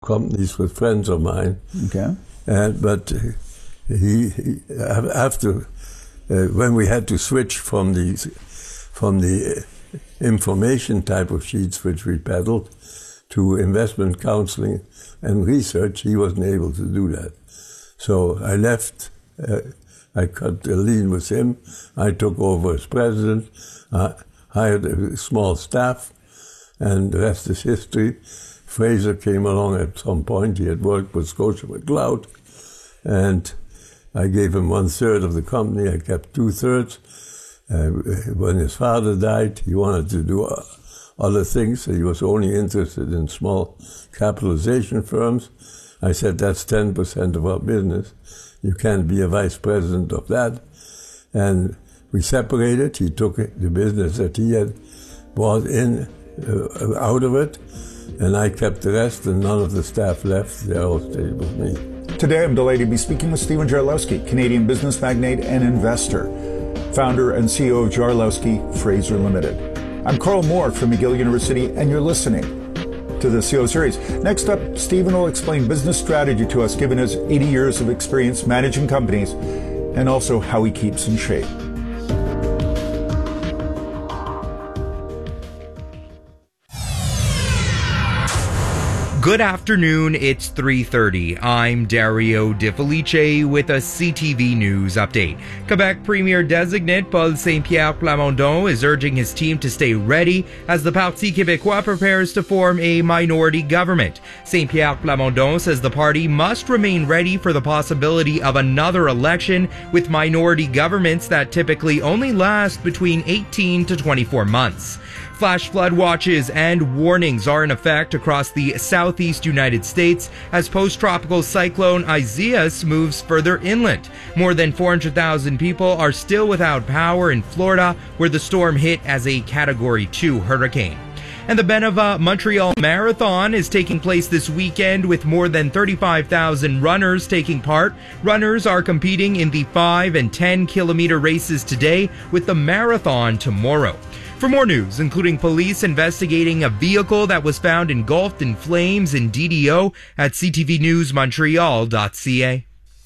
companies with friends of mine. Okay. But after when we had to switch from the information type of sheets which we peddled to investment counseling and research, he wasn't able to do that. So I left. I cut a lean with him. I took over as president, hired a small staff, and the rest is history. Fraser came along at some point. He had worked with Scotia McLeod, and I gave him 1/3 of the company. I kept 2/3. When his father died, he wanted to do other things. He was only interested in small capitalization firms. I said, that's 10% of our business. You can't be a vice president of that. And we separated. He took the business that he had brought in out of it, and I kept the rest, and none of the staff left. They all stayed with me. Today, I'm delighted to be speaking with Stephen Jarlowski, Canadian business magnate and investor, founder and CEO of Jarlowski Fraser Limited. I'm Carl Moore from McGill University, and you're listening to the CEO series. Next up, Stephen will explain business strategy to us, given his 80 years of experience managing companies, and also how he keeps in shape. Good afternoon, it's 3:30. I'm Dario De Felice with a CTV News update. Quebec Premier designate Paul Saint-Pierre Plamondon is urging his team to stay ready as the Parti Québécois prepares to form a minority government. Saint-Pierre Plamondon says the party must remain ready for the possibility of another election, with minority governments that typically only last between 18 to 24 months. Flash flood watches and warnings are in effect across the southeast United States as post-tropical cyclone Isaias moves further inland. More than 400,000 people are still without power in Florida, where the storm hit as a Category 2 hurricane. And the Beneva Montreal Marathon is taking place this weekend with more than 35,000 runners taking part. Runners are competing in the 5 and 10 kilometer races today, with the marathon tomorrow. For more news, including police investigating a vehicle that was found engulfed in flames in DDO at ctvnewsmontreal.ca.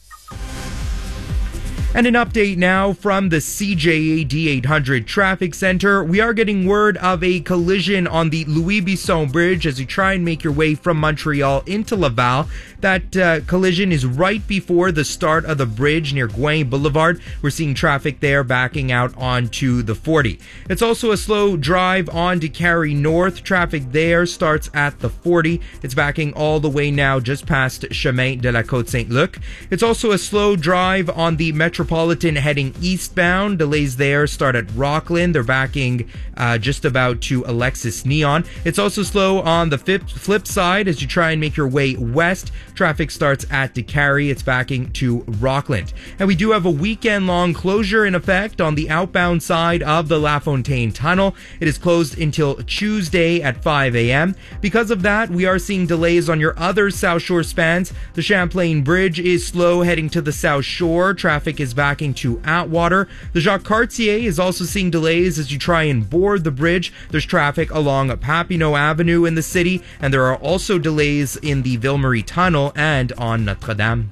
And an update now from the CJA D800 Traffic Center. We are getting word of a collision on the Louis Bisson Bridge as you try and make your way from Montreal into Laval. That collision is right before the start of the bridge near Gouin Boulevard. We're seeing traffic there backing out onto the 40. It's also a slow drive on to Carey North. Traffic there starts at the 40. It's backing all the way now just past Chemin de la Côte-Saint-Luc. It's also a slow drive on the Metropolitan heading eastbound. Delays there start at Rockland. They're backing just about to Alexis Neon. It's also slow on the flip side as you try and make your way west. Traffic starts at DeCarry. It's backing to Rockland. And we do have a weekend-long closure in effect on the outbound side of the La Fontaine Tunnel. It is closed until Tuesday at 5 a.m. Because of that, we are seeing delays on your other South Shore spans. The Champlain Bridge is slow heading to the South Shore. Traffic is backing to Atwater. The Jacques Cartier is also seeing delays as you try and board the bridge. There's traffic along Papineau Avenue in the city, and there are also delays in the Ville Marie Tunnel and on Notre Dame.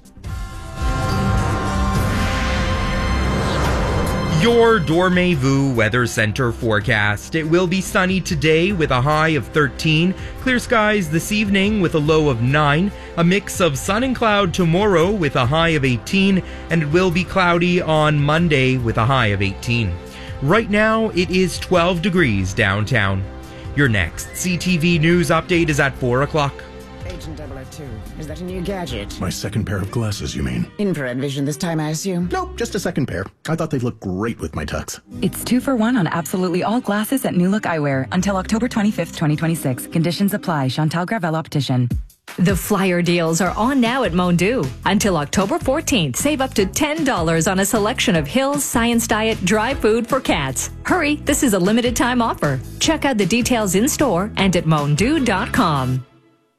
Your Dormez-vous Weather Center forecast. It will be sunny today with a high of 13. Clear skies this evening with a low of 9. A mix of sun and cloud tomorrow with a high of 18. And it will be cloudy on Monday with a high of 18. Right now, it is 12 degrees downtown. Your next CTV News update is at 4 o'clock. Agent 002, is that a new gadget? My second pair of glasses, you mean? Infrared vision this time, I assume? Nope, just a second pair. I thought they'd look great with my tux. It's 2 for 1 on absolutely all glasses at New Look Eyewear until October 25th, 2026. Conditions apply. Chantal Gravel Optician. The flyer deals are on now at Mondu. Until October 14th, save up to $10 on a selection of Hills Science Diet dry food for cats. Hurry, this is a limited time offer. Check out the details in store and at mondu.com.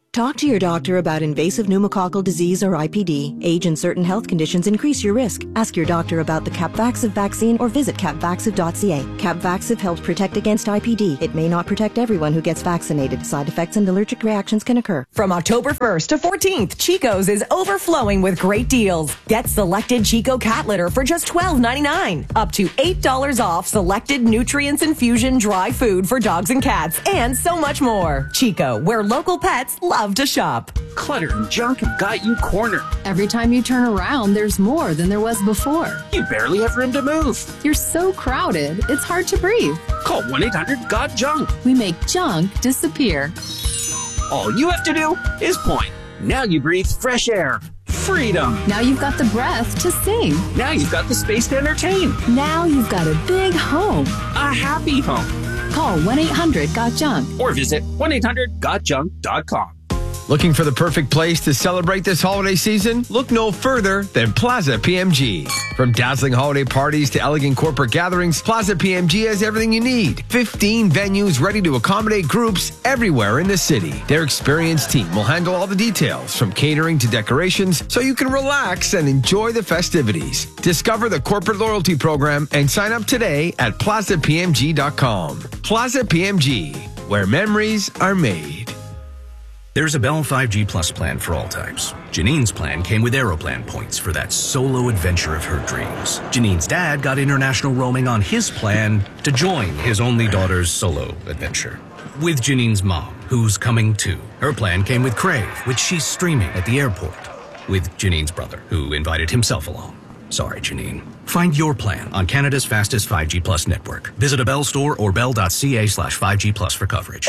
Talk to your doctor about invasive pneumococcal disease or IPD. Age and certain health conditions increase your risk. Ask your doctor about the Capvaxive vaccine or visit capvaxive.ca. Capvaxive helps protect against IPD. It may not protect everyone who gets vaccinated. Side effects and allergic reactions can occur. From October 1st to 14th, Chico's is overflowing with great deals. Get selected Chico cat litter for just $12.99. Up to $8 off selected nutrients infusion dry food for dogs and cats, and so much more. Chico, where local pets love to shop. Clutter and junk have got you cornered. Every time you turn around, there's more than there was before. You barely have room to move. You're so crowded, it's hard to breathe. Call 1-800-GOT-JUNK. We make junk disappear. All you have to do is point. Now you breathe fresh air. Freedom. Now you've got the breath to sing. Now you've got the space to entertain. Now you've got a big home. A happy home. Call 1-800-GOT-JUNK. Or visit 1-800-GOTJUNK.com. Looking for the perfect place to celebrate this holiday season? Look no further than Plaza PMG. From dazzling holiday parties to elegant corporate gatherings, Plaza PMG has everything you need. 15 venues ready to accommodate groups everywhere in the city. Their experienced team will handle all the details, from catering to decorations, so you can relax and enjoy the festivities. Discover the corporate loyalty program and sign up today at plazapmg.com. Plaza PMG, where memories are made. There's a Bell 5G Plus plan for all types. Janine's plan came with Aeroplan points for that solo adventure of her dreams. Janine's dad got international roaming on his plan to join his only daughter's solo adventure. With Janine's mom, who's coming too. Her plan came with Crave, which she's streaming at the airport. With Janine's brother, who invited himself along. Sorry, Janine. Find your plan on Canada's fastest 5G Plus network. Visit a Bell store or bell.ca/5G Plus for coverage.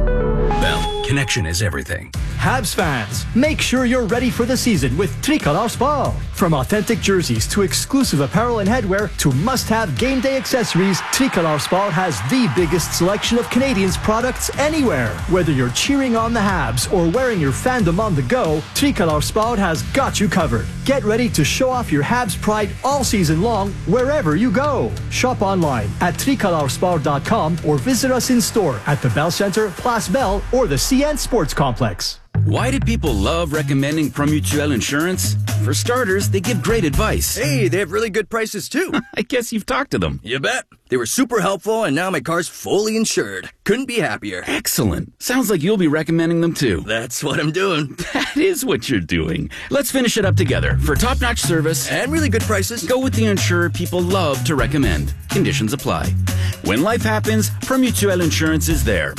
Bell, connection is everything. Habs fans, make sure you're ready for the season with Tricolor Sport. From authentic jerseys to exclusive apparel and headwear to must-have game day accessories, Tricolor Sport has the biggest selection of Canadians products anywhere. Whether you're cheering on the Habs or wearing your fandom on the go, Tricolor Sport has got you covered. Get ready to show off your Habs pride all season long wherever you go. Shop online at tricolorsport.com or visit us in store at the Bell Center, Place Bell, or the CN Sports Complex. Why do people love recommending Promutuel Insurance? For starters, they give great advice. Hey, they have really good prices too. I guess you've talked to them. You bet. They were super helpful, and now my car's fully insured. Couldn't be happier. Excellent. Sounds like you'll be recommending them too. That's what I'm doing. That is what you're doing. Let's finish it up together. For top-notch service and really good prices, go with the insurer people love to recommend. Conditions apply. When life happens, Promutuel Insurance is there.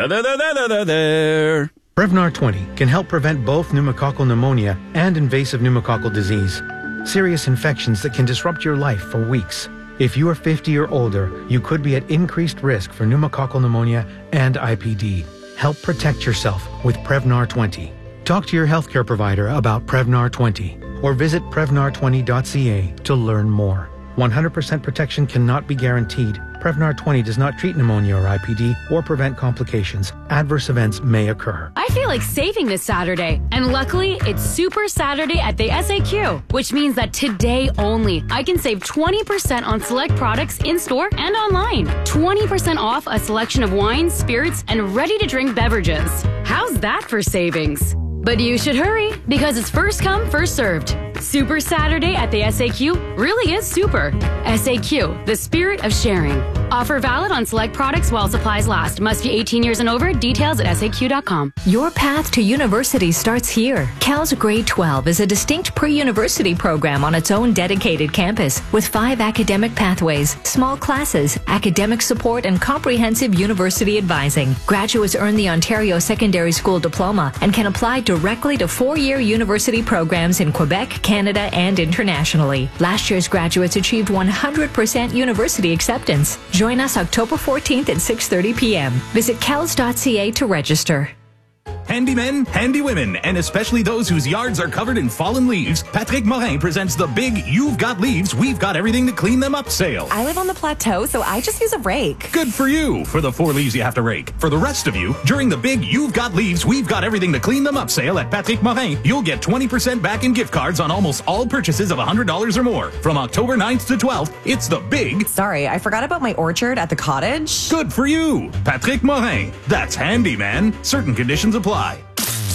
There. Prevnar 20 can help prevent both pneumococcal pneumonia and invasive pneumococcal disease, serious infections that can disrupt your life for weeks. If you are 50 or older, you could be at increased risk for pneumococcal pneumonia and IPD. Help protect yourself with Prevnar 20. Talk to your healthcare provider about Prevnar 20 or visit Prevnar20.ca to learn more. 100% protection cannot be guaranteed. Prevnar 20 does not treat pneumonia or IPD or prevent complications. Adverse events may occur. I feel like saving this Saturday, and luckily it's Super Saturday at the SAQ, which means that today only I can save 20% on select products in-store and online. 20% off a selection of wines, spirits, and ready-to-drink beverages. How's that for savings? But you should hurry, because it's first come, first served. Super Saturday at the SAQ really is super. SAQ, the spirit of sharing. Offer valid on select products while supplies last. Must be 18 years and over. Details at SAQ.com. Your path to university starts here. Cal's Grade 12 is a distinct pre-university program on its own dedicated campus with 5 academic pathways, small classes, academic support, and comprehensive university advising. Graduates earn the Ontario Secondary School Diploma and can apply directly to 4-year university programs in Quebec, Canada, and internationally. Last year's graduates achieved 100% university acceptance. Join us October 14th at 6:30 p.m. Visit cals.ca to register. Handy men, handy women, and especially those whose yards are covered in fallen leaves, Patrick Morin presents the big You've Got Leaves, We've Got Everything to Clean Them Up sale. I live on the plateau, so I just use a rake. Good for you, for the 4 leaves you have to rake. For the rest of you, during the big You've Got Leaves, We've Got Everything to Clean Them Up sale at Patrick Morin, you'll get 20% back in gift cards on almost all purchases of $100 or more. From October 9th to 12th, it's the big... Sorry, I forgot about my orchard at the cottage. Good for you, Patrick Morin. That's handy, man. Certain conditions apply.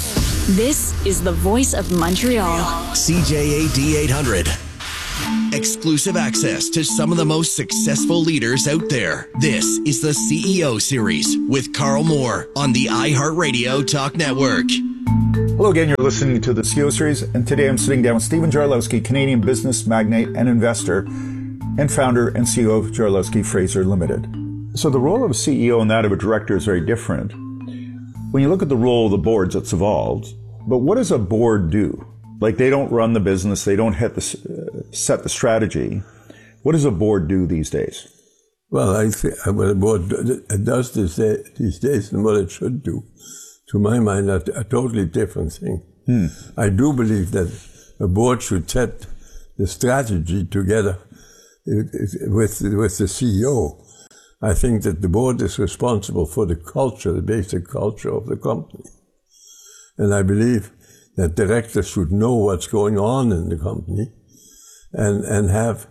This is the voice of Montreal. CJAD 800. Exclusive access to some of the most successful leaders out there. This is the CEO Series with Carl Moore on the iHeartRadio Talk Network. Hello again, you're listening to the CEO Series, and today I'm sitting down with Stephen Jarlowski, Canadian business magnate and investor, and founder and CEO of Jarlowski Fraser Limited. So the role of a CEO and that of a director is very different. When you look at the role of the boards, it's evolved. But what does a board do? Like, they don't run the business, they don't set the strategy. What does a board do these days? Well, I think what a board does these days and what it should do, to my mind, are a totally different thing. I do believe that a board should set the strategy together with the CEO. I think that the board is responsible for the culture, the basic culture of the company. And I believe that directors should know what's going on in the company and have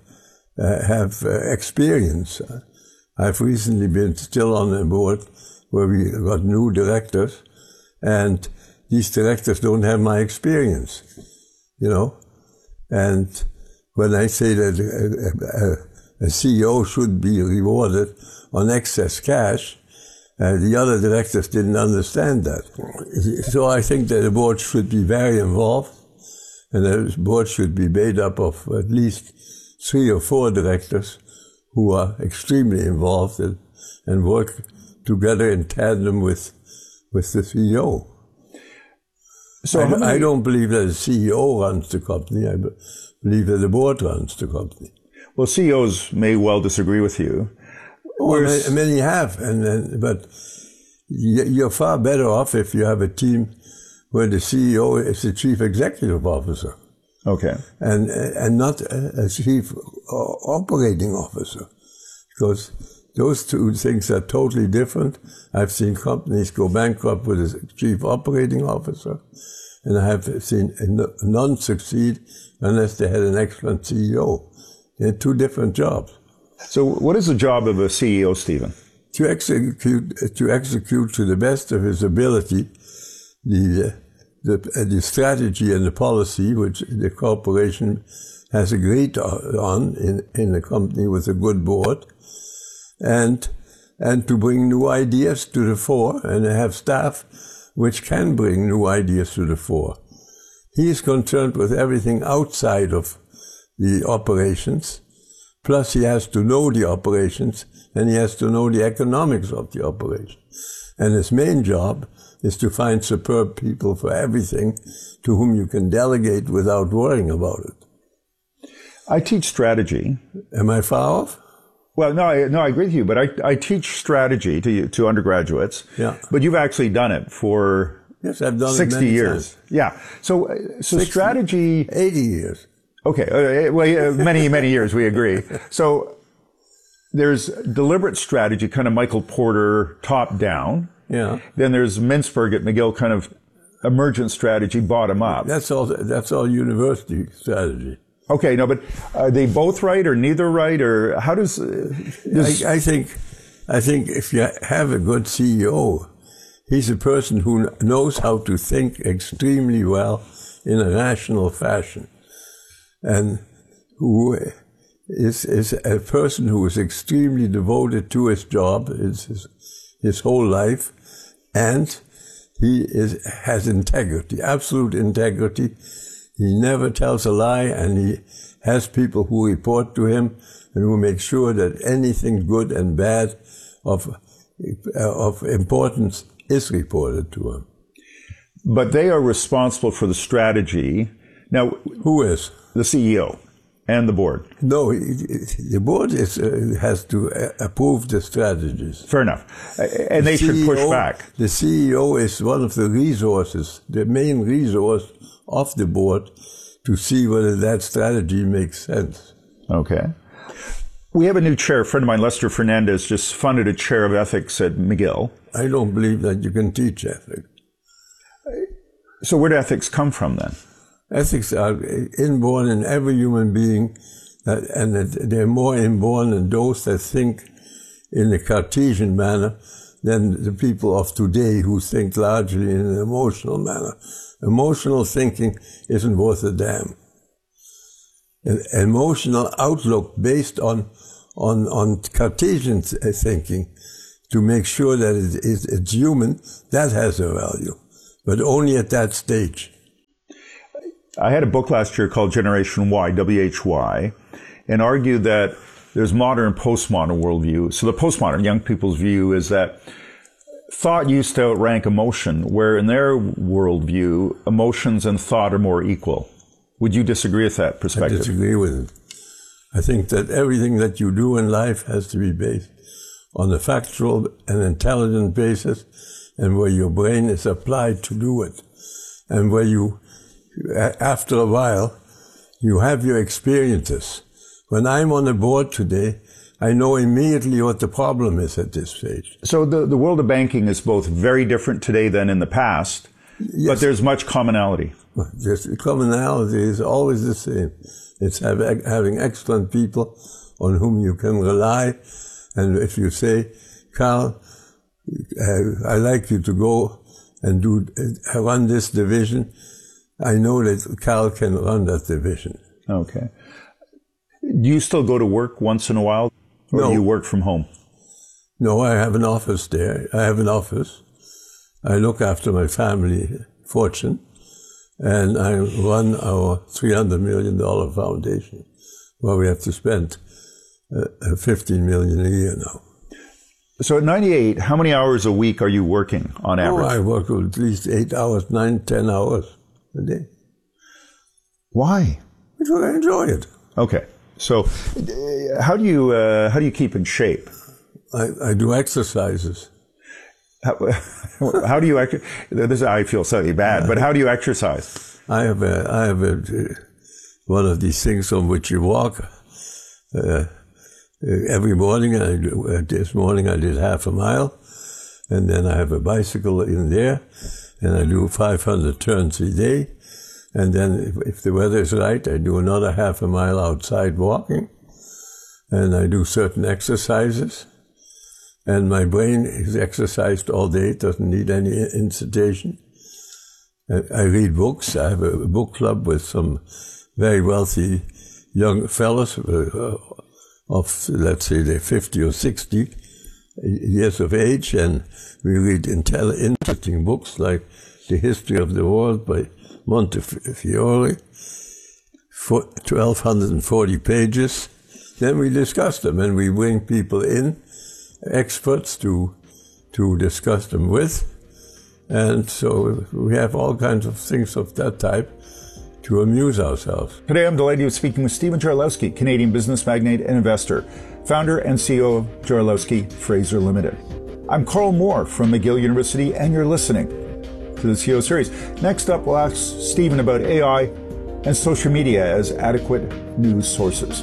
experience. I've recently been still on a board where we got new directors, and these directors don't have my experience, you know. And when I say that a CEO should be rewarded on excess cash, the other directors didn't understand that. So I think that the board should be very involved, and the board should be made up of at least 3 or 4 directors who are extremely involved and work together in tandem with the CEO. So I don't believe that the CEO runs the company. I believe that the board runs the company. Well, CEOs may well disagree with you. Well, many have, but you're far better off if you have a team where the CEO is the chief executive officer. Okay. And not a chief operating officer, because those two things are totally different. I've seen companies go bankrupt with a chief operating officer, and I have seen none succeed unless they had an excellent CEO. They're 2 different jobs. So what is the job of a CEO, Stephen? To execute to the best of his ability the strategy and the policy which the corporation has agreed on in the company with a good board, and to bring new ideas to the fore and have staff which can bring new ideas to the fore. He is concerned with everything outside of the operations. Plus, he has to know the operations, and he has to know the economics of the operation. And his main job is to find superb people for everything to whom you can delegate without worrying about it. I teach strategy. Am I far off? Well, no, I agree with you, but I teach strategy to undergraduates. Yeah. But you've actually done it for Yes, I've done 60 it many years. times. Yeah. So 60, strategy... 80 years. Okay, well, many years, we agree. So there's deliberate strategy, kind of Michael Porter, top down. Yeah. Then there's Mintzberg at McGill, kind of emergent strategy, bottom up. That's all university strategy. Okay, no, but are they both right or neither right, or how does... I think if you have a good CEO, he's a person who knows how to think extremely well in a rational fashion, and who is a person who is extremely devoted to his job his whole life, and he has integrity, absolute integrity. He never tells a lie, and he has people who report to him and who make sure that anything good and bad of importance is reported to him. But they are responsible for the strategy. Now, who is? The CEO and the board. No, the board has to approve the strategies. Fair enough. And they should push back. The CEO is one of the resources, the main resource of the board to see whether that strategy makes sense. Okay. We have a new chair. A friend of mine, Lester Fernandez, just funded a chair of ethics at McGill. I don't believe that you can teach ethics. So where do ethics come from then? Ethics are inborn in every human being, and they're more inborn in those that think in a Cartesian manner than the people of today who think largely in an emotional manner. Emotional thinking isn't worth a damn. An emotional outlook based on Cartesian thinking to make sure that it's human, that has a value, but only at that stage. I had a book last year called Generation Y, WHY, and argued that there's modern and postmodern worldview. So the postmodern, young people's view, is that thought used to outrank emotion, where in their worldview, emotions and thought are more equal. Would you disagree with that perspective? I disagree with it. I think that everything that you do in life has to be based on a factual and intelligent basis, and where your brain is applied to do it. And where you, after a while, you have your experiences. When I'm on a board today, I know immediately what the problem is at this stage. So the world of banking is both very different today than in the past, yes, but there's much commonality. The commonality is always the same. It's having excellent people on whom you can rely. And if you say, Carl, I like you to go and run this division, I know that Carl can run that division. Okay. Do you still go to work once in a while? Or do you work from home? No, I have an office there. I have an office. I look after my family fortune, and I run our $300 million foundation, where we have to spend $15 million a year now. So at 98, how many hours a week are you working on average? I work at least 8 hours, 9, 10 hours a day. Why? Because I enjoy it. Okay. So how do you keep in shape? I do exercises. How do you I feel slightly bad, but how do you exercise? I have one of these things on which you walk. Every morning, this morning I did half a mile, and then I have a bicycle in there, and I do 500 turns a day. And then if the weather is right, I do another half a mile outside walking, and I do certain exercises. And my brain is exercised all day. It doesn't need any incitation. I read books. I have a book club with some very wealthy young fellows of, let's say, they're 50 or 60 years of age, and we read interesting books like The History of the World by Montefiore, 1,240 pages. Then we discuss them, and we bring people in, experts to discuss them with. And so we have all kinds of things of that type to amuse ourselves. Today I'm delighted to be speaking with Stephen Jarlowski, Canadian business magnate and investor, founder and CEO of Jarlowski Fraser Limited. I'm Carl Moore from McGill University, and you're listening to the CEO series. Next up, we'll ask Stephen about AI and social media as adequate news sources.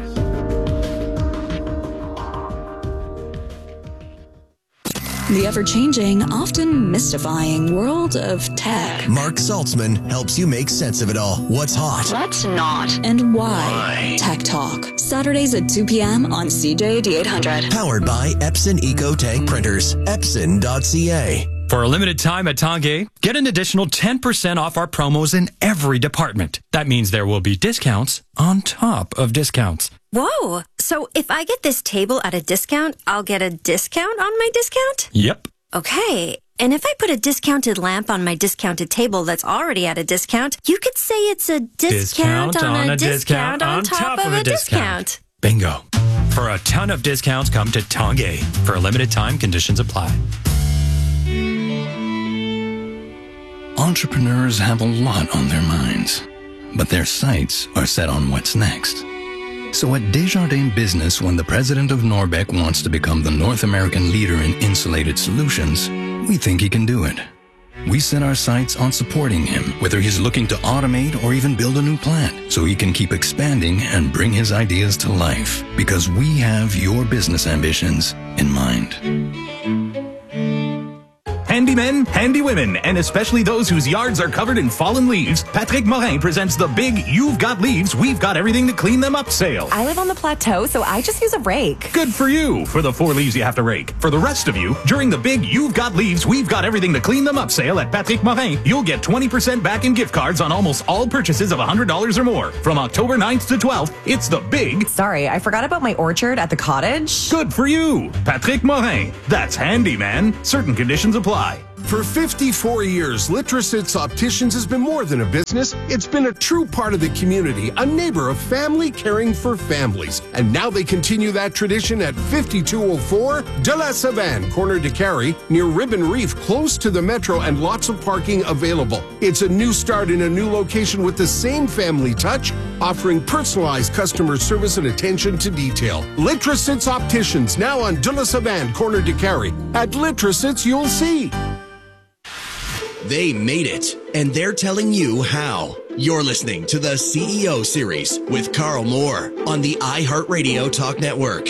The ever-changing, often mystifying world of tech. Mark Saltzman helps you make sense of it all. What's hot? What's not? And why? Tech Talk. Saturdays at 2 p.m. on CJAD 800. Powered by Epson EcoTank Printers. Epson.ca. For a limited time at Tanguay, get an additional 10% off our promos in every department. That means there will be discounts on top of discounts. Whoa! So if I get this table at a discount, I'll get a discount on my discount? Yep. Okay. And if I put a discounted lamp on my discounted table that's already at a discount, you could say it's a discount on a discount on top of a discount. Bingo. For a ton of discounts, come to Tanguay. For a limited time, conditions apply. Entrepreneurs have a lot on their minds, but their sights are set on what's next. So at Desjardins Business, when the president of Norbec wants to become the North American leader in insulated solutions, we think he can do it. We set our sights on supporting him, whether he's looking to automate or even build a new plant, so he can keep expanding and bring his ideas to life, because we have your business ambitions in mind. Handy Handy men, handy women, and especially those whose yards are covered in fallen leaves, Patrick Morin presents the big You've Got Leaves, We've Got Everything to Clean Them Up sale. I live on the plateau, so I just use a rake. Good for you for the 4 leaves you have to rake. For the rest of you, during the big You've Got Leaves, We've Got Everything to Clean Them Up sale at Patrick Morin, you'll get 20% back in gift cards on almost all purchases of $100 or more. From October 9th to 12th, it's the big... Sorry, I forgot about my orchard at the cottage. Good for you, Patrick Morin. That's handy, man. Certain conditions apply. For 54 years, Litrositz Opticians has been more than a business. It's been a true part of the community, a neighbor of family caring for families. And now they continue that tradition at 5204 De La Savane, corner de Carrie, near Ribbon Reef, close to the metro and lots of parking available. It's a new start in a new location with the same family touch, offering personalized customer service and attention to detail. Litrositz Opticians, now on De La Savane, corner de Carrie. At Litrositz, you'll see. They made it, and they're telling you how. You're listening to the CEO Series with Carl Moore on the iHeartRadio Talk Network.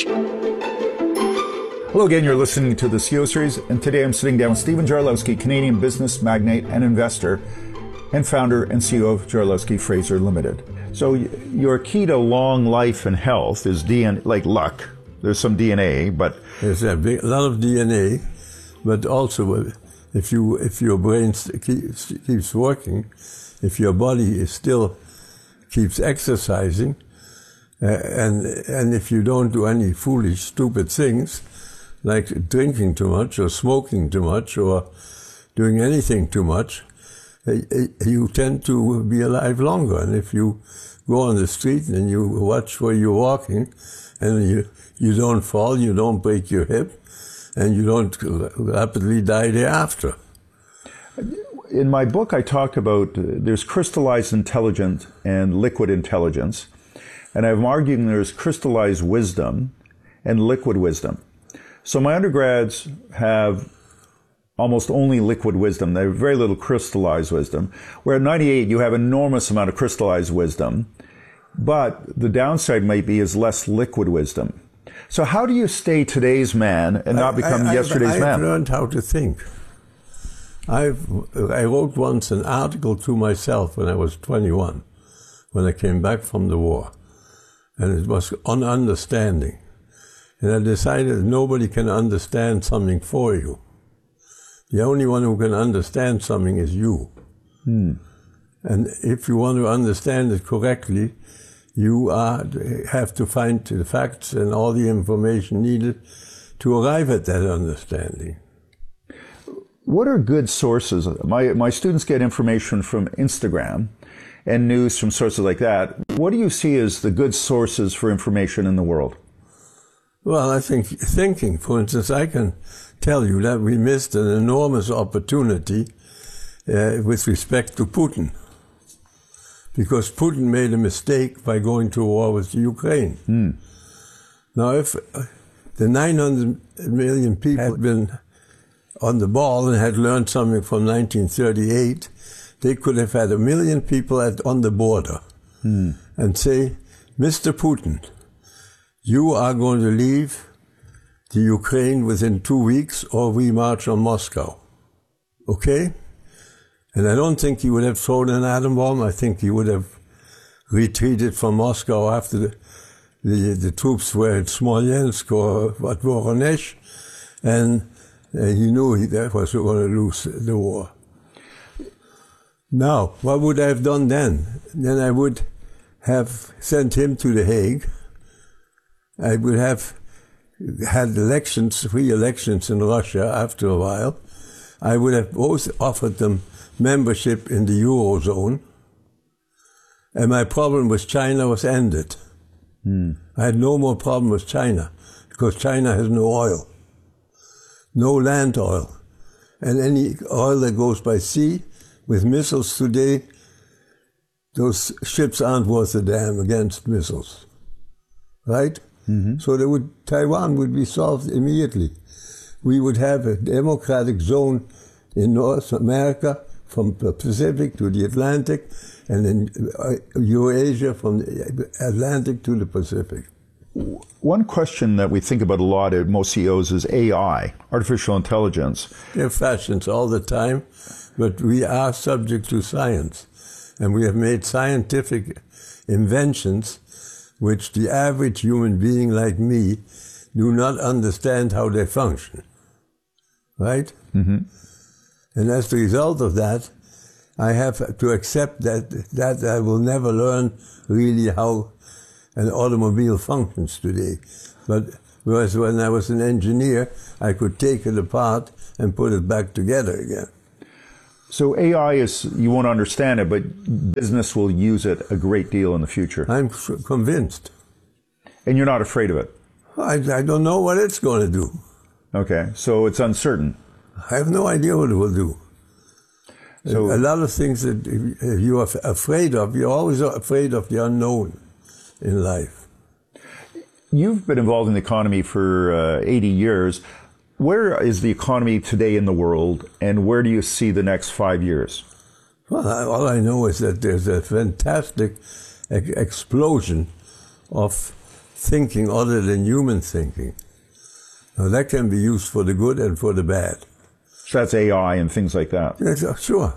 Hello again, you're listening to the CEO Series, and today I'm sitting down with Stephen Jarlowski, Canadian business magnate and investor, and founder and CEO of Jarlowski Fraser Limited. So your key to long life and health is DNA, like luck. There's some DNA, but... There's a lot of DNA, but also... If your brain keeps working, if your body keeps exercising, and if you don't do any foolish, stupid things, like drinking too much or smoking too much or doing anything too much, you tend to be alive longer. And if you go on the street and you watch where you're walking, and you don't fall, you don't break your hip, and you don't rapidly die thereafter. In my book, I talked about there's crystallized intelligence and liquid intelligence. And I'm arguing there's crystallized wisdom and liquid wisdom. So my undergrads have almost only liquid wisdom. They have very little crystallized wisdom. Where at 98, you have enormous amount of crystallized wisdom. But the downside might be is less liquid wisdom. So how do you stay today's man and not become yesterday's man? I've learned how to think. I wrote once an article to myself when I was 21, when I came back from the war. And it was on understanding. And I decided nobody can understand something for you. The only one who can understand something is you. And if you want to understand it correctly, you have to find the facts and all the information needed to arrive at that understanding. What are good sources? My students get information from Instagram and news from sources like that. What do you see as the good sources for information in the world? Well, I think thinking, for instance, I can tell you that we missed an enormous opportunity with respect to Putin. Because Putin made a mistake by going to war with Ukraine. Now, if the 900 million people had been on the ball and had learned something from 1938, they could have had 1 million people on the border and say, Mr. Putin, you are going to leave the Ukraine within 2 weeks or we march on Moscow. Okay? And I don't think he would have thrown an atom bomb. I think he would have retreated from Moscow after the troops were at Smolensk or at Voronezh, and he knew that was going to lose the war. Now, what would I have done then? Then I would have sent him to The Hague. I would have had elections, free elections in Russia after a while. I would have both offered them membership in the Eurozone, and my problem with China was ended. I had no more problem with China, because China has no oil, no land oil. And any oil that goes by sea, with missiles today, those ships aren't worth a damn against missiles, right? So Taiwan would be solved immediately. We would have a democratic zone in North America, from the Pacific to the Atlantic, and in Eurasia from the Atlantic to the Pacific. One question that we think about a lot at most CEOs is AI, artificial intelligence. They're fashions all the time, but we are subject to science. And we have made scientific inventions which the average human being like me do not understand how they function. Right? Mm-hmm. And as a result of that, I have to accept that I will never learn really how an automobile functions today. But whereas when I was an engineer, I could take it apart and put it back together again. So AI is, you won't understand it, but business will use it a great deal in the future. I'm convinced. And you're not afraid of it? I don't know what it's going to do. Okay, so it's uncertain. I have no idea what it will do. So a lot of things that you are afraid of, you're always afraid of the unknown in life. You've been involved in the economy for 80 years. Where is the economy today in the world, and where do you see the next 5 years? Well, all I know is that there's a fantastic explosion of thinking other than human thinking. Now, that can be used for the good and for the bad. So that's AI and things like that? Yes, sure.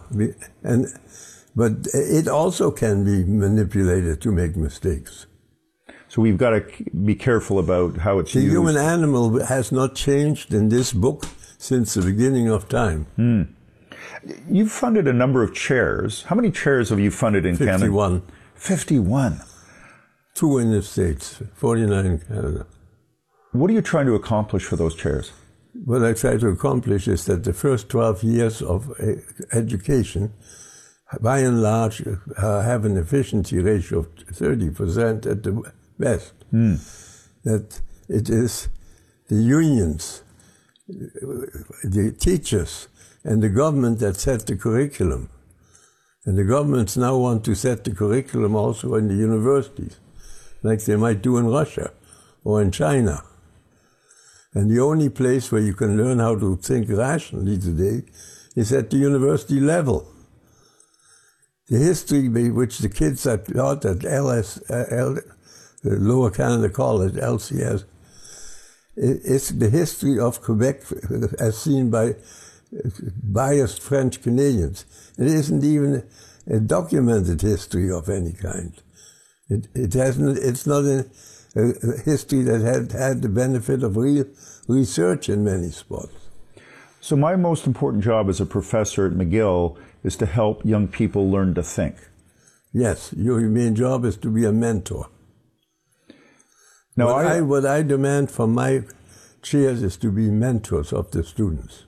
But it also can be manipulated to make mistakes. So we've got to be careful about how it's used. The human animal has not changed in this book since the beginning of time. You've funded a number of chairs. How many chairs have you funded in Canada? 51. 51? 2 in the States, 49 in Canada. What are you trying to accomplish for those chairs? What I try to accomplish is that the first 12 years of education, by and large, have an efficiency ratio of 30% at the best. That it is the unions, the teachers, and the government that set the curriculum. And the governments now want to set the curriculum also in the universities, like they might do in Russia or in China. And the only place where you can learn how to think rationally today is at the university level. The history which the kids are taught at Lower Canada College, LCS, is the history of Quebec as seen by biased French Canadians. It isn't even a documented history of any kind. It's not a history that had the benefit of real research in many spots. So my most important job as a professor at McGill is to help young people learn to think. Yes, your main job is to be a mentor. Now, what I demand from my chairs is to be mentors of the students,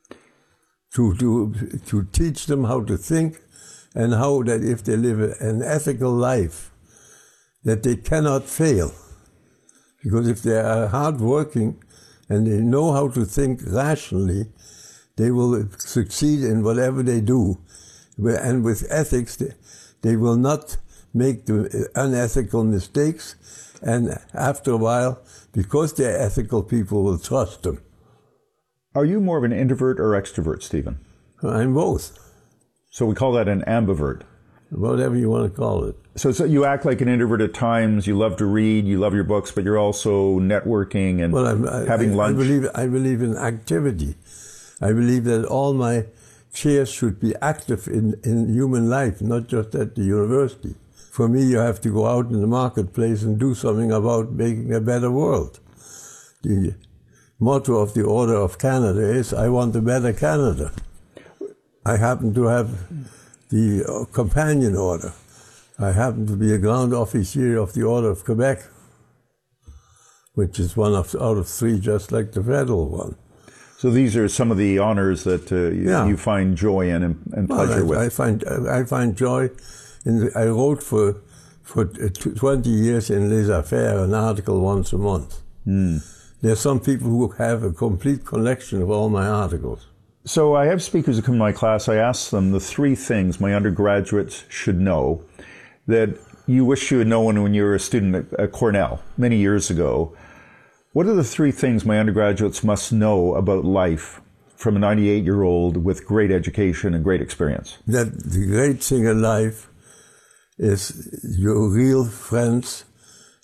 to teach them how to think and how that if they live an ethical life, that they cannot fail. Because if they are hardworking and they know how to think rationally, they will succeed in whatever they do. And with ethics, they will not make the unethical mistakes. And after a while, because they're ethical, people will trust them. Are you more of an introvert or extrovert, Stephen? I'm both. So we call that an ambivert. Whatever you want to call it. So you act like an introvert at times. You love to read. You love your books, but you're also networking and having lunch. I believe in activity. I believe that all my chairs should be active in human life, not just at the university. For me, you have to go out in the marketplace and do something about making a better world. The motto of the Order of Canada is, I want a better Canada. I happen to have the companion order. I happen to be a grand officer of the Order of Quebec, which is one out of 3, just like the federal one. So these are some of the honors that you find joy in and pleasure with. I find joy in. I wrote for 20 years in Les Affaires an article once a month. There are some people who have a complete collection of all my articles. So I have speakers who come to my class. I ask them the 3 things my undergraduates should know that you wish you had known when you were a student at Cornell many years ago. What are the 3 things my undergraduates must know about life from a 98-year-old with great education and great experience? That the great thing in life is your real friends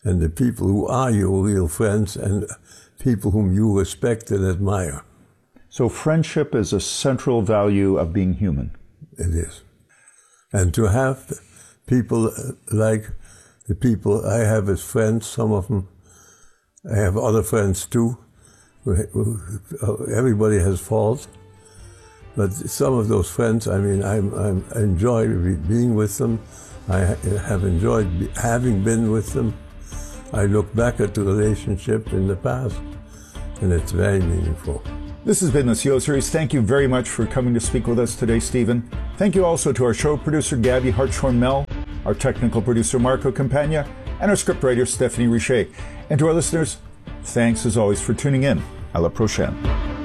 and the people who are your real friends and people whom you respect and admire. So friendship is a central value of being human. It is. And to have people like the people I have as friends, some of them, I have other friends too. Everybody has faults. But some of those friends, I mean, I enjoy being with them. I have enjoyed having been with them. I look back at the relationship in the past, and it's very meaningful. This has been the CEO Series. Thank you very much for coming to speak with us today, Stephen. Thank you also to our show producer, Gabby Hartshorn-Mell, our technical producer, Marco Campagna, and our scriptwriter, Stephanie Richer. And to our listeners, thanks as always for tuning in. À la prochaine.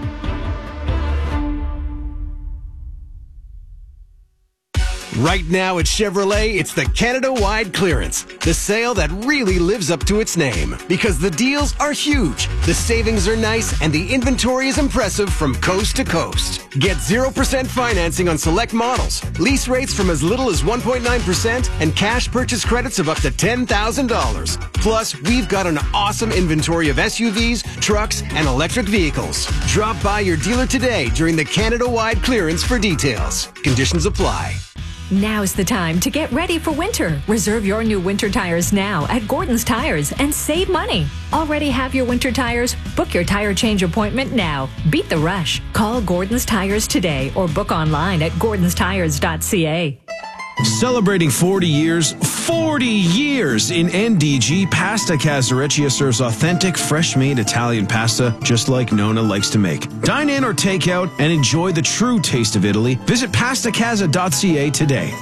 Right now at Chevrolet, it's the Canada-wide clearance. The sale that really lives up to its name. Because the deals are huge, the savings are nice, and the inventory is impressive from coast to coast. Get 0% financing on select models, lease rates from as little as 1.9%, and cash purchase credits of up to $10,000. Plus, we've got an awesome inventory of SUVs, trucks, and electric vehicles. Drop by your dealer today during the Canada-wide clearance for details. Conditions apply. Now's the time to get ready for winter. Reserve your new winter tires now at Gordon's Tires and save money. Already have your winter tires? Book your tire change appointment now. Beat the rush. Call Gordon's Tires today or book online at gordonstires.ca. Celebrating 40 years in NDG, Pasta Casareccia serves authentic, fresh-made Italian pasta just like Nona likes to make. Dine in or take out and enjoy the true taste of Italy. Visit pastacasa.ca today.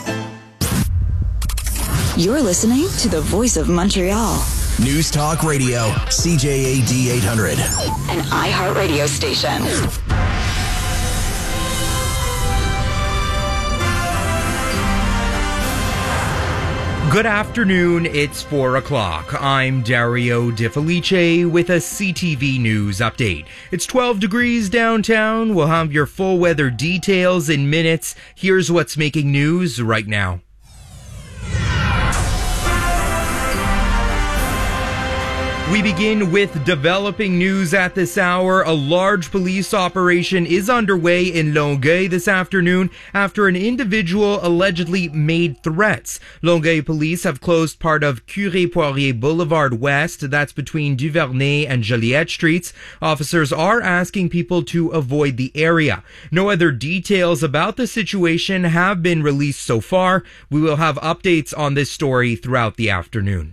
You're listening to the Voice of Montreal. News Talk Radio, CJAD 800. An iHeartRadio station. Good afternoon, it's 4 o'clock. I'm Dario De Felice with a CTV News update. It's 12 degrees downtown. We'll have your full weather details in minutes. Here's what's making news right now. We begin with developing news at this hour. A large police operation is underway in Longueuil this afternoon after an individual allegedly made threats. Longueuil police have closed part of Curé-Poirier Boulevard West, that's between Duvernay and Joliette Streets. Officers are asking people to avoid the area. No other details about the situation have been released so far. We will have updates on this story throughout the afternoon.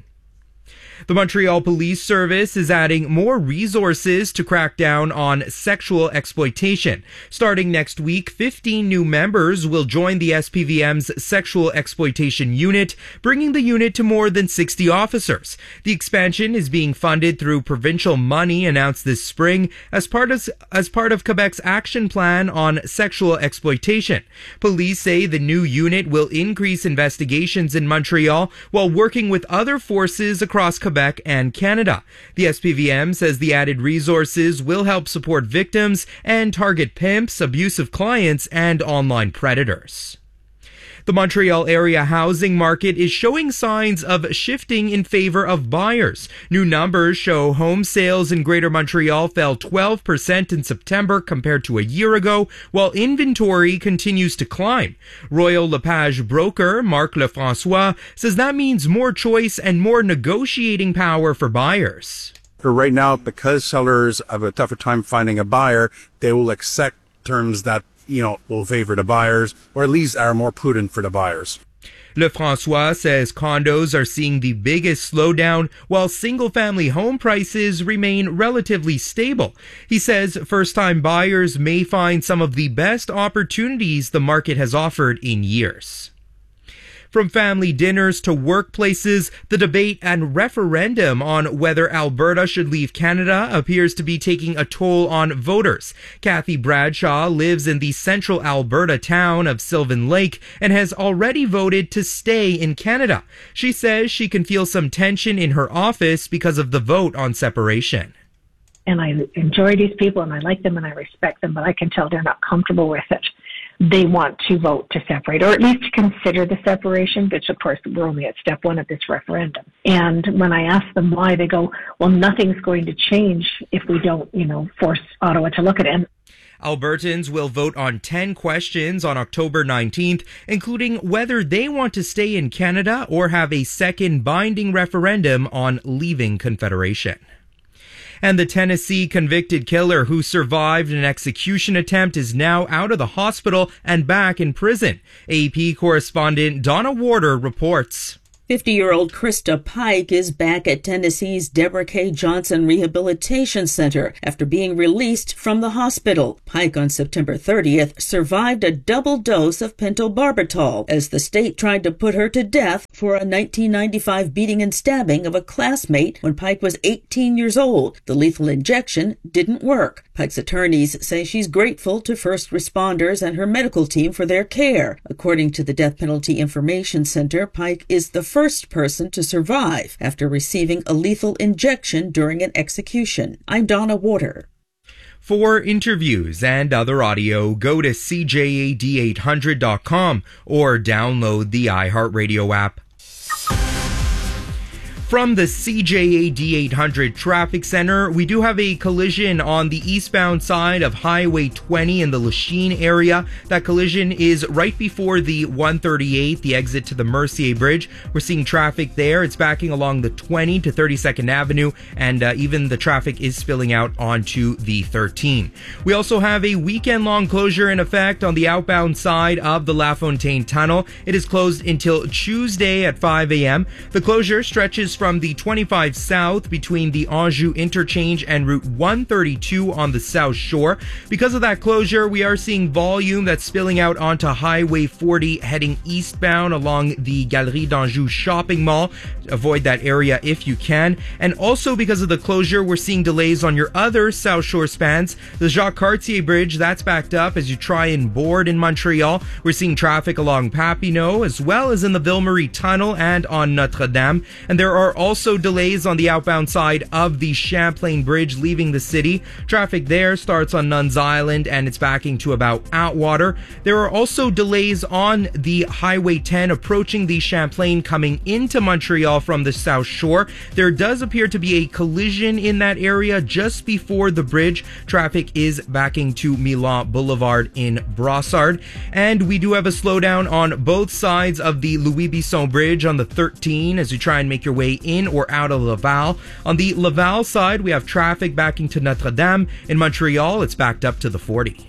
The Montreal Police Service is adding more resources to crack down on sexual exploitation. Starting next week, 15 new members will join the SPVM's Sexual Exploitation Unit, bringing the unit to more than 60 officers. The expansion is being funded through provincial money announced this spring as part of Quebec's action plan on sexual exploitation. Police say the new unit will increase investigations in Montreal while working with other forces across Quebec and Canada. The SPVM says the added resources will help support victims and target pimps, abusive clients, and online predators. The Montreal area housing market is showing signs of shifting in favor of buyers. New numbers show home sales in Greater Montreal fell 12% in September compared to a year ago, while inventory continues to climb. Royal LePage broker Marc Lefrançois says that means more choice and more negotiating power for buyers. For right now, because sellers have a tougher time finding a buyer, they will accept terms that will favor the buyers, or at least are more prudent for the buyers. Lefrançois says condos are seeing the biggest slowdown, while single-family home prices remain relatively stable. He says first-time buyers may find some of the best opportunities the market has offered in years. From family dinners to workplaces, the debate and referendum on whether Alberta should leave Canada appears to be taking a toll on voters. Kathy Bradshaw lives in the central Alberta town of Sylvan Lake and has already voted to stay in Canada. She says she can feel some tension in her office because of the vote on separation. And I enjoy these people and I like them and I respect them, but I can tell they're not comfortable with it. they want to vote to separate, or at least to consider the separation, which of course we're only at step one of this referendum. And when I ask them why, they go, well, nothing's going to change if we don't, force Ottawa to look at it. And Albertans will vote on 10 questions on October 19th, including whether they want to stay in Canada or have a second binding referendum on leaving Confederation. And the Tennessee convicted killer who survived an execution attempt is now out of the hospital and back in prison. AP correspondent Donna Warder reports. 50-year-old Krista Pike is back at Tennessee's Deborah K. Johnson Rehabilitation Center after being released from the hospital. Pike on September 30th survived a double dose of pentobarbital as the state tried to put her to death for a 1995 beating and stabbing of a classmate when Pike was 18 years old. The lethal injection didn't work. Pike's attorneys say she's grateful to first responders and her medical team for their care. According to the Death Penalty Information Center, Pike is the first person to survive after receiving a lethal injection during an execution. I'm Donna Warder. For interviews and other audio, go to CJAD800.com or download the iHeartRadio app. From the CJAD 800 Traffic Center, we do have a collision on the eastbound side of Highway 20 in the Lachine area. That collision is right before the 138, the exit to the Mercier Bridge. We're seeing traffic there. It's backing along the 20 to 32nd Avenue, and even the traffic is spilling out onto the 13. We also have a weekend-long closure in effect on the outbound side of the La Fontaine Tunnel. It is closed until Tuesday at 5 a.m. The closure stretches from the 25 south between the Anjou interchange and Route 132 on the south shore. Because of that closure, we are seeing volume that's spilling out onto Highway 40 heading eastbound along the Galerie d'Anjou shopping mall. Avoid that area if you can. And also because of the closure, we're seeing delays on your other south shore spans. The Jacques Cartier Bridge, that's backed up as you try and board in Montreal. We're seeing traffic along Papineau as well as in the Ville-Marie Tunnel and on Notre-Dame. And there are also delays on the outbound side of the Champlain Bridge leaving the city. Traffic there starts on Nuns Island and it's backing to about Atwater. There are also delays on the Highway 10 approaching the Champlain coming into Montreal from the South Shore. There does appear to be a collision in that area just before the bridge. Traffic is backing to Milan Boulevard in Brossard. And we do have a slowdown on both sides of the Louis Bisson Bridge on the 13 as you try and make your way in or out of Laval. On the Laval side, we have traffic backing to Notre-Dame. In Montreal, it's backed up to the 40.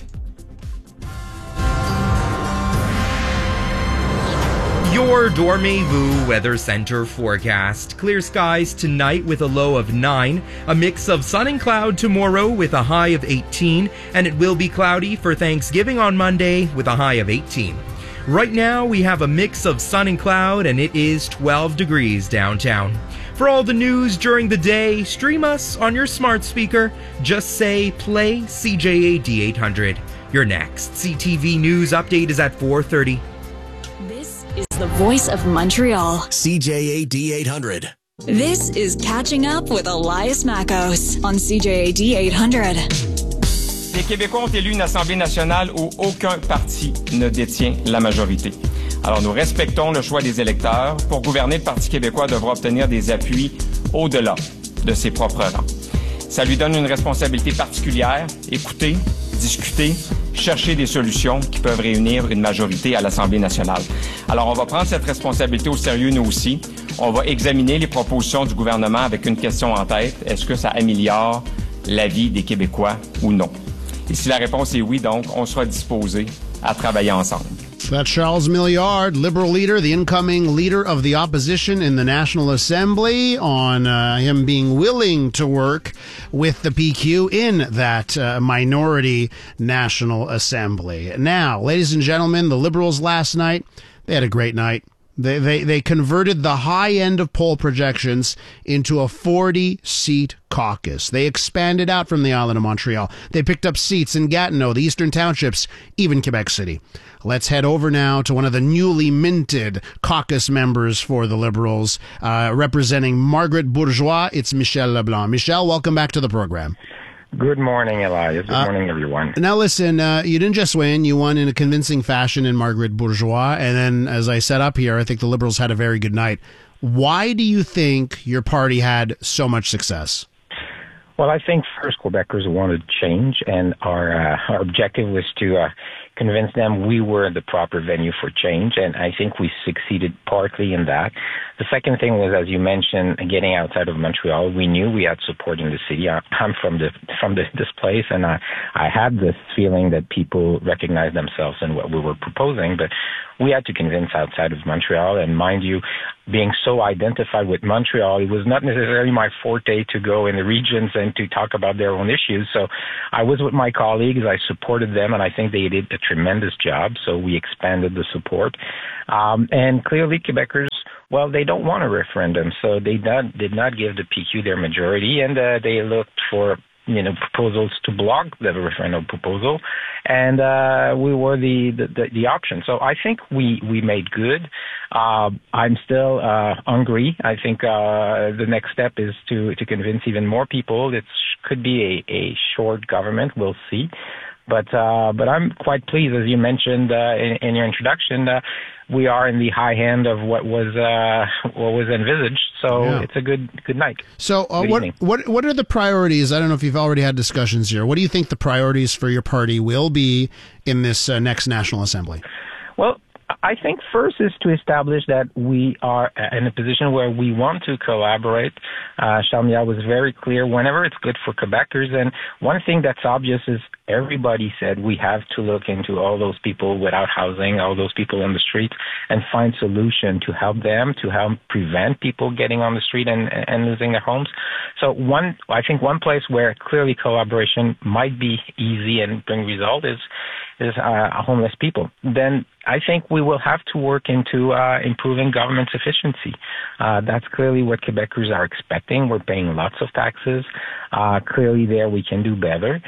Your Dormez-vous Weather Center forecast. Clear skies tonight with a low of 9. A mix of sun and cloud tomorrow with a high of 18. And it will be cloudy for Thanksgiving on Monday with a high of 18. Right now, we have a mix of sun and cloud, and it is 12 degrees downtown. For all the news during the day, stream us on your smart speaker. Just say, play CJAD 800. Your next CTV News update is at 4:30. This is the voice of Montreal. CJAD 800. This is Catching Up with Elias Makos on CJAD 800. Les Québécois ont élu une Assemblée nationale où aucun parti ne détient la majorité. Alors nous respectons le choix des électeurs. Pour gouverner, le Parti québécois devra obtenir des appuis au-delà de ses propres rangs. Ça lui donne une responsabilité particulière, écouter, discuter, chercher des solutions qui peuvent réunir une majorité à l'Assemblée nationale. Alors on va prendre cette responsabilité au sérieux nous aussi. On va examiner les propositions du gouvernement avec une question en tête. Est-ce que ça améliore la vie des Québécois ou non? Et si la réponse est oui, donc, on sera disposé à travailler ensemble. That's Charles Milliard, Liberal leader, the incoming leader of the opposition in the National Assembly, on him being willing to work with the PQ in that minority National Assembly. Now, ladies and gentlemen, the Liberals last night, they had a great night. They converted the high end of poll projections into a 40-seat caucus. They expanded out from the island of Montreal. They picked up seats in Gatineau, the Eastern Townships, even Quebec City. Let's head over now to one of the newly minted caucus members for the Liberals, representing Margaret Bourgeois. It's Michel Leblanc. Michel, welcome back to the program. Good morning, Elias. Good morning, everyone. Now, listen, you didn't just win. You won in a convincing fashion in Margaret Bourgeois. And then, as I set up here, I think the Liberals had a very good night. Why do you think your party had so much success? Well, I think first Quebecers wanted change, and our objective was to convince them we were the proper venue for change, and I think we succeeded partly in that. The second thing was, as you mentioned, getting outside of Montreal. We knew we had support in the city. I'm from this place, and I had this feeling that people recognized themselves in what we were proposing, but we had to convince outside of Montreal, and mind you, being so identified with Montreal, it was not necessarily my forte to go in the regions and to talk about their own issues. So I was with my colleagues, I supported them, and I think they did a tremendous job. So we expanded the support. And clearly Quebecers, well, they don't want a referendum, so they did not give the PQ their majority, and they looked for proposals to block the referendum proposal, and we were the option. So I think we made good. I'm still hungry. I think the next step is to convince even more people. It could be a short government. We'll see. But I'm quite pleased, as you mentioned in your introduction. We are in the high end of what was envisaged, so It's a good night. So what are the priorities? I don't know if you've already had discussions here. What do you think the priorities for your party will be in this next National Assembly? Well, I think first is to establish that we are in a position where we want to collaborate. Charles was very clear whenever it's good for Quebecers. And one thing that's obvious is everybody said we have to look into all those people without housing, all those people in the streets, and find solution to help them, to help prevent people getting on the street and losing their homes. So I think one place where clearly collaboration might be easy and bring result is homeless people. Then I think we will have to work into improving government's efficiency. That's clearly what Quebecers are expecting. We're paying lots of taxes. Clearly there we can do better.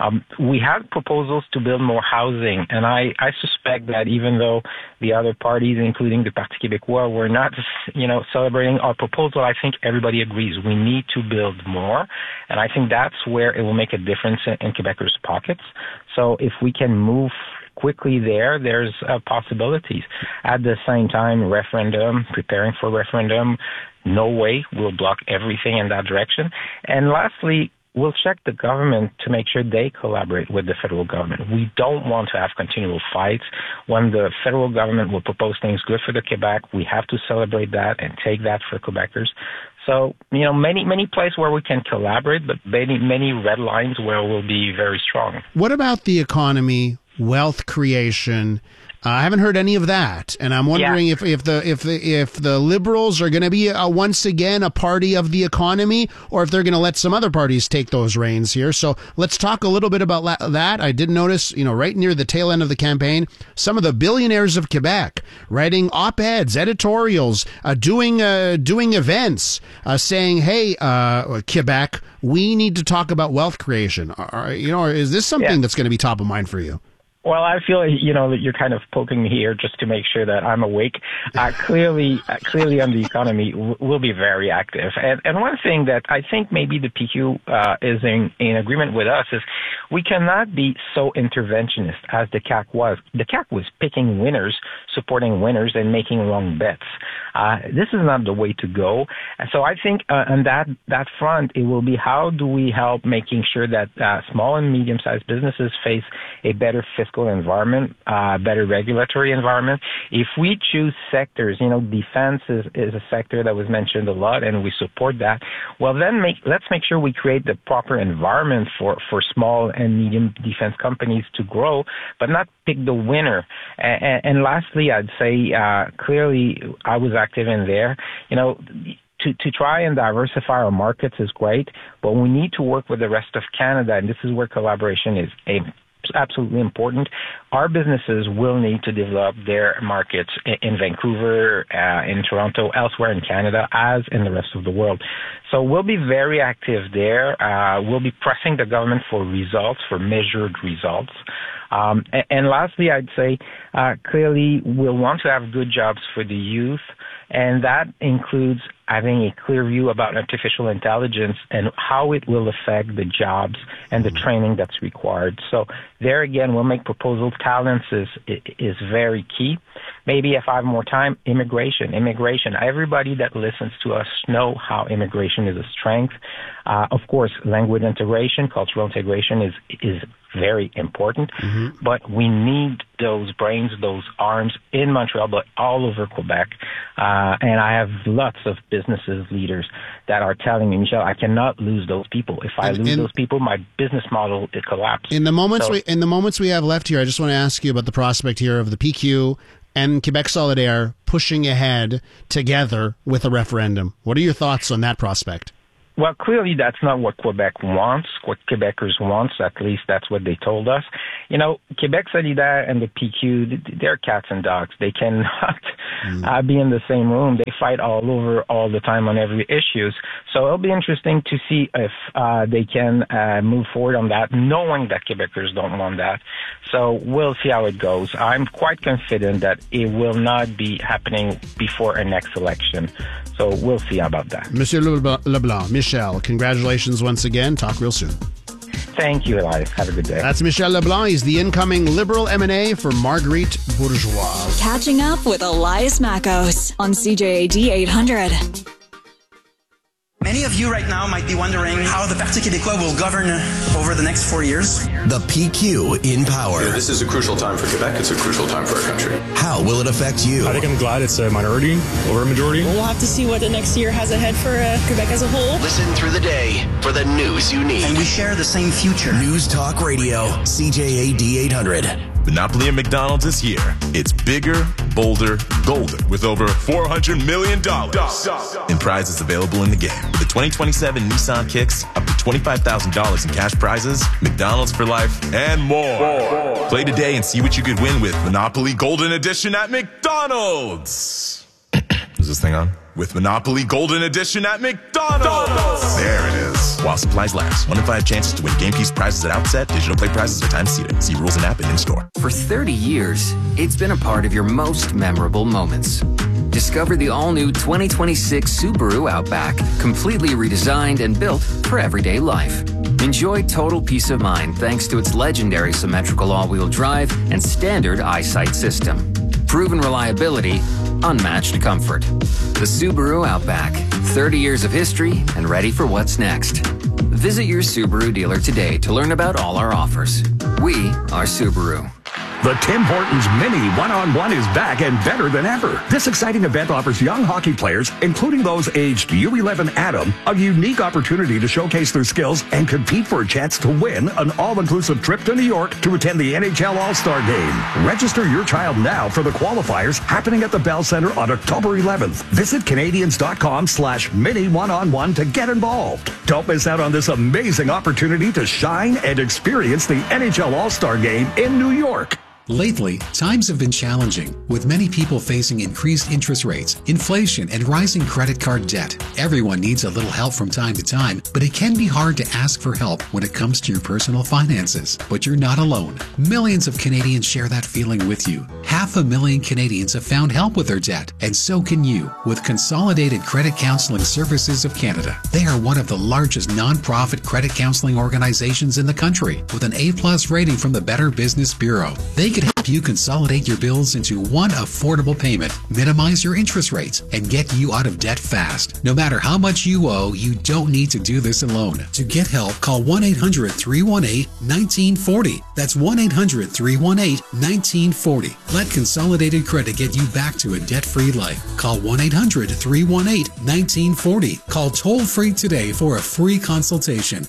We have proposals to build more housing, and I suspect that even though the other parties, including the Parti Québécois, were not, celebrating our proposal, I think everybody agrees we need to build more, and I think that's where it will make a difference in Quebecers' pockets. So if we can move quickly there's possibilities. At the same time, preparing for referendum, no way we'll block everything in that direction. And lastly, we'll check the government to make sure they collaborate with the federal government. We don't want to have continual fights. When the federal government will propose things good for the Quebec, we have to celebrate that and take that for Quebecers. So, many places where we can collaborate, but many red lines where we'll be very strong. What about the economy, wealth creation? I haven't heard any of that, and I'm wondering if the Liberals are going to be once again a party of the economy, or if they're going to let some other parties take those reins here. So let's talk a little bit about that. I did notice, right near the tail end of the campaign, some of the billionaires of Quebec writing op-eds, editorials, doing events, saying, "Hey, Quebec, we need to talk about wealth creation." Is this something that's going to be top of mind for you? Well, I feel, that you're kind of poking me here just to make sure that I'm awake. Clearly on the economy, we'll be very active. And one thing that I think maybe the PQ is in agreement with us is we cannot be so interventionist as the CAQ was. The CAQ was picking winners, supporting winners, and making wrong bets. This is not the way to go. So I think on that front, it will be how do we help making sure that small and medium-sized businesses face a better fiscal environment, better regulatory environment. If we choose sectors, defense is a sector that was mentioned a lot, and we support that. Well, then let's make sure we create the proper environment for small and medium defense companies to grow, but not pick the winner. And lastly, I'd say clearly I was active in there. To try and diversify our markets is great, but we need to work with the rest of Canada, and this is where collaboration is absolutely important. Our businesses will need to develop their markets in Vancouver, in Toronto, elsewhere in Canada, as in the rest of the world. So we'll be very active there. We'll be pressing the government for results, for measured results. And lastly, I'd say clearly we'll want to have good jobs for the youth, and that includes having a clear view about artificial intelligence and how it will affect the jobs and the training that's required. So there again, we'll make proposals. Talents is very key. Maybe if I have more time, immigration. Everybody that listens to us know how immigration is a strength. Of course, language integration, cultural integration is very important, but we need those brains, those arms in Montreal, but all over Quebec. And I have lots of businesses, leaders that are telling me, Michel, I cannot lose those people. If I lose those people, my business model, it collapses. In the moments we have left here, I just want to ask you about the prospect here of the PQ and Quebec Solidaire pushing ahead together with a referendum. What are your thoughts on that prospect? Well, clearly that's not what Quebec wants, what Quebecers wants. At least that's what they told us. You know, Quebec Solidaire and the PQ, they're cats and dogs. They cannot be in the same room. They fight all over all the time on every issue. So it'll be interesting to see if they can move forward on that, knowing that Quebecers don't want that. So we'll see how it goes. I'm quite confident that it will not be happening before our next election. So we'll see about that. Monsieur Leblanc, Michel, congratulations once again. Talk real soon. Thank you, Elias. Have a good day. That's Michel Leblanc. He's the incoming Liberal M&A for Marguerite Bourgeois. Catching up with Elias Mackos on CJAD 800. Many of you right now might be wondering how the Parti Québécois will govern over the next 4 years. The PQ in power. Yeah, this is a crucial time for Quebec. It's a crucial time for our country. How will it affect you? I think I'm glad it's a minority over a majority. We'll have to see what the next year has ahead for Quebec as a whole. Listen through the day for the news you need. And we share the same future. News Talk Radio, CJAD 800. Monopoly and McDonald's is here. It's bigger, bolder, golden, with over $400 million in prizes available in the game. With the 2027 Nissan Kicks, up to $25,000 in cash prizes, McDonald's for life, and more. Play today and see what you could win with Monopoly Golden Edition at McDonald's. Is this thing on? With Monopoly Golden Edition at McDonald's. There it is. While supplies last. 1 in 5 chances to win game piece prizes at outset. Digital play prizes are time seated. See rules and app and in-store. For 30 years, it's been a part of your most memorable moments. Discover the all-new 2026 Subaru Outback, completely redesigned and built for everyday life. Enjoy total peace of mind thanks to its legendary symmetrical all-wheel drive and standard eyesight system. Proven reliability, unmatched comfort. The Subaru Outback, 30 years of history and ready for what's next. Visit your Subaru dealer today to learn about all our offers. We are Subaru. The Tim Hortons Mini One-on-One is back and better than ever. This exciting event offers young hockey players, including those aged U11 Adam, a unique opportunity to showcase their skills and compete for a chance to win an all-inclusive trip to New York to attend the NHL All-Star Game. Register your child now for the qualifiers happening at the Bell Center on October 11th. Visit Canadians.com/Mini One-on-One to get involved. Don't miss out on this amazing opportunity to shine and experience the NHL All-Star Game in New York. Lately, times have been challenging, with many people facing increased interest rates, inflation, and rising credit card debt. Everyone needs a little help from time to time, but it can be hard to ask for help when it comes to your personal finances. But you're not alone. Millions of Canadians share that feeling with you. 500,000 Canadians have found help with their debt, and so can you, with Consolidated Credit Counseling Services of Canada. They are one of the largest non-profit credit counseling organizations in the country, with an A+ rating from the Better Business Bureau. They could help you consolidate your bills into one affordable payment, minimize your interest rates, and get you out of debt fast. No matter how much you owe, you don't need to do this alone. To get help, call 1-800-318-1940. That's 1-800-318-1940. Let Consolidated Credit get you back to a debt-free life. Call 1-800-318-1940. Call toll-free today for a free consultation.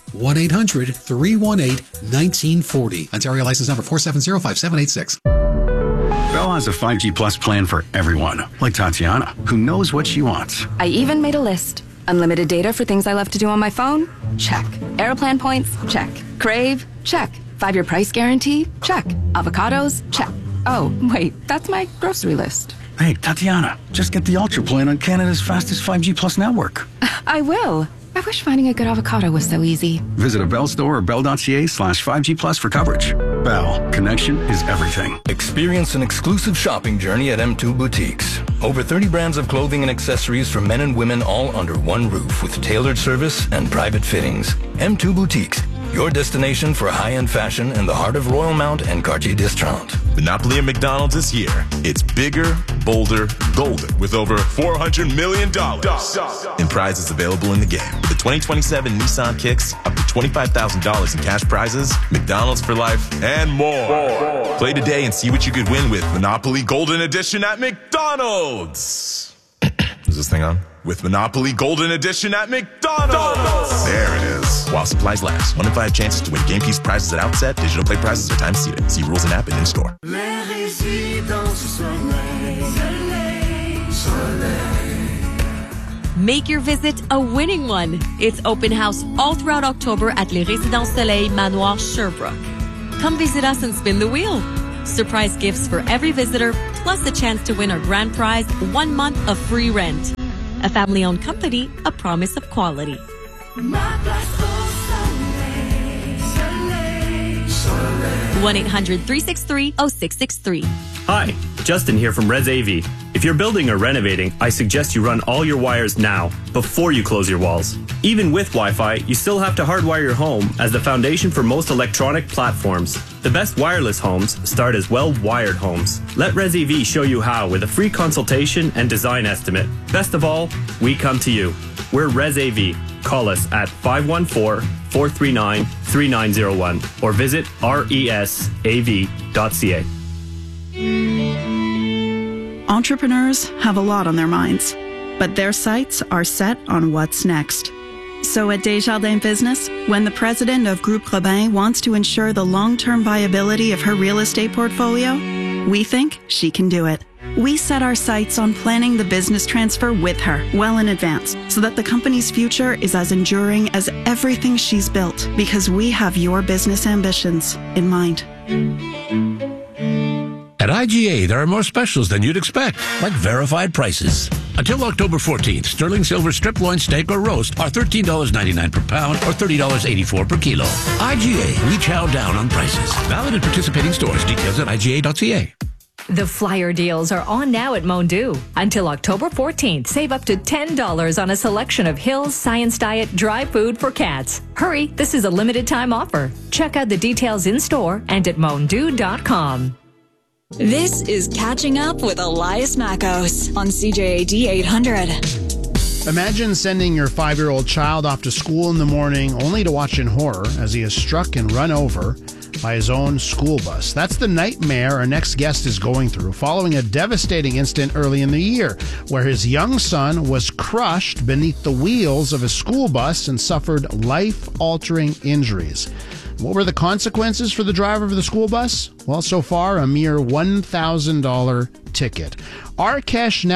1-800-318-1940. Ontario license number 4705786. Bell has a 5G Plus plan for everyone, like Tatiana, who knows what she wants. I even made a list. Unlimited data for things I love to do on my phone? Check. Aeroplan points? Check. Crave? Check. 5-year price guarantee? Check. Avocados? Check. Oh, wait, that's my grocery list. Hey, Tatiana, just get the Ultra plan on Canada's fastest 5G Plus network. I will. I wish finding a good avocado was so easy. Visit a Bell store or bell.ca/5G Plus for coverage. Bell. Connection is everything. Experience an exclusive shopping journey at M2 Boutiques. Over 30 brands of clothing and accessories for men and women all under one roof with tailored service and private fittings. M2 Boutiques, your destination for high-end fashion in the heart of Royalmount and Quartier d'Estrade. Monopoly at McDonald's is here. It's bigger, bolder, golden with over $400 million in prizes available in the game. With the 2027 Nissan Kicks, up to $25,000 in cash prizes, McDonald's for life, and more. Play today and see what you could win with Monopoly Golden Edition at McDonald's. Is this thing on? With Monopoly Golden Edition at McDonald's. There it is. While supplies last. 1 in 5 chances to win game piece prizes at outset. Digital play prizes are time seated. See rules and app and in-store. Make your visit a winning one. It's open house all throughout October at Les Résidences Soleil Manoir Sherbrooke. Come visit us and spin the wheel. Surprise gifts for every visitor, plus the chance to win our grand prize, 1 month of free rent. A family-owned company, a promise of quality. 1-800-363-0663. Hi, Justin here from Res AV. If you're building or renovating, I suggest you run all your wires now, before you close your walls. Even with Wi-Fi, you still have to hardwire your home as the foundation for most electronic platforms. The best wireless homes start as well-wired homes. Let Res AV show you how with a free consultation and design estimate. Best of all, we come to you. We're Res AV. Call us at 514-439-3901 or visit resav.ca. Entrepreneurs have a lot on their minds, but their sights are set on what's next. So at Desjardins Business, when the president of Groupe Robin wants to ensure the long-term viability of her real estate portfolio, we think she can do it. We set our sights on planning the business transfer with her well in advance so that the company's future is as enduring as everything she's built, because we have your business ambitions in mind. At IGA, there are more specials than you'd expect, like verified prices. Until October 14th, sterling silver strip loin steak or roast are $13.99 per pound or $30.84 per kilo. IGA, we chow down on prices. Valid at participating stores. Details at IGA.ca. The flyer deals are on now at Mondu. Until October 14th, save up to $10 on a selection of Hill's Science Diet dry food for cats. Hurry, this is a limited time offer. Check out the details in store and at mondu.com. This is Catching Up with Elias Mackos on CJAD 800. Imagine sending your 5-year-old child off to school in the morning only to watch in horror as he is struck and run over by his own school bus. That's the nightmare our next guest is going through following a devastating incident early in the year where his young son was crushed beneath the wheels of a school bus and suffered life-altering injuries. What were the consequences for the driver of the school bus? Well, so far, a mere $1,000 ticket. Arkesh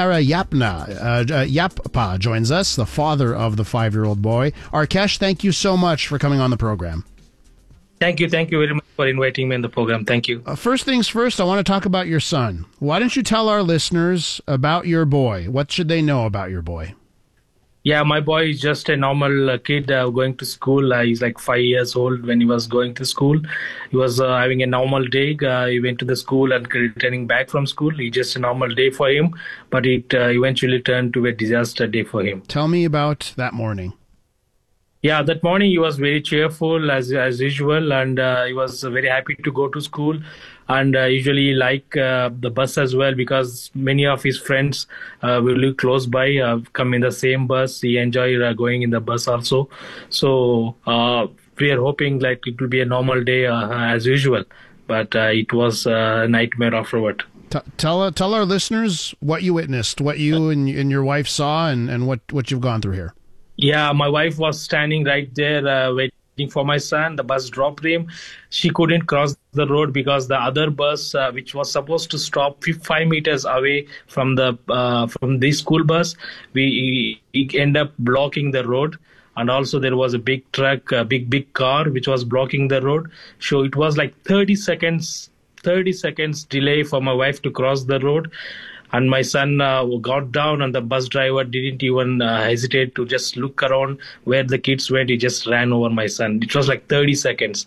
Yarappa joins us, the father of the 5-year-old boy. Arkesh, thank you so much for coming on the program. Thank you very much for inviting me in the program. Thank you. First things first, I want to talk about your son. Why don't you tell our listeners about your boy? What should they know about your boy? Yeah, my boy is just a normal kid going to school. He's like 5 years old when he was going to school. He was having a normal day. He went to the school and returning back from school. It's just a normal day for him, but it eventually turned to a disaster day for him. Tell me about that morning. Yeah, that morning he was very cheerful as usual, and he was very happy to go to school. And usually like the bus as well, because many of his friends will live close by, come in the same bus. He enjoyed going in the bus also. So we are hoping like it will be a normal day as usual, but it was a nightmare afterward. Tell our listeners what you witnessed, what you and your wife saw, and what you've gone through here. Yeah, my wife was standing right there waiting for my son. The bus dropped him. She couldn't cross the road because the other bus, which was supposed to stop 5 meters away from the school bus, we end up blocking the road. And also there was a big truck, a big car, which was blocking the road. So it was like 30 seconds delay for my wife to cross the road. And my son got down, and the bus driver didn't even hesitate to just look around where the kids went. He just ran over my son. It was like 30 seconds.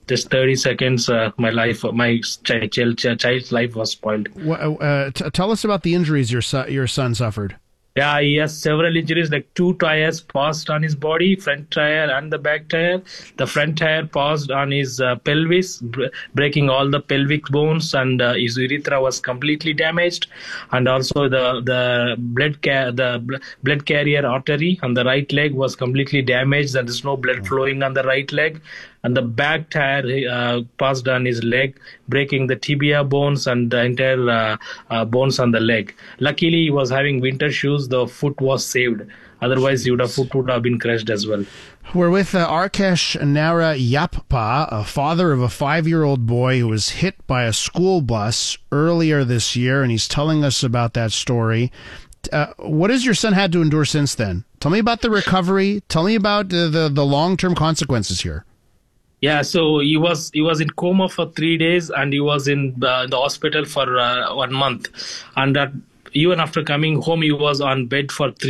just 30 seconds, my child's life was spoiled. Tell us about the injuries your son suffered. Yeah, he has several injuries, like 2 tires paused on his body, front tire and the back tire. The front tire paused on his pelvis, breaking all the pelvic bones, and his urethra was completely damaged. And also the blood carrier artery on the right leg was completely damaged, and there's no blood flowing on the right leg. And the back tire passed on his leg, breaking the tibia bones and the entire bones on the leg. Luckily, he was having winter shoes. The foot was saved. Otherwise, foot would have been crushed as well. We're with Arkesh Nara Yappa, a father of a 5-year-old boy who was hit by a school bus earlier this year, and he's telling us about that story. What has your son had to endure since then? Tell me about the recovery. Tell me about the long-term consequences here. Yeah, so he was in coma for 3 days, and he was in the hospital for 1 month. And even after coming home, he was on bed for 3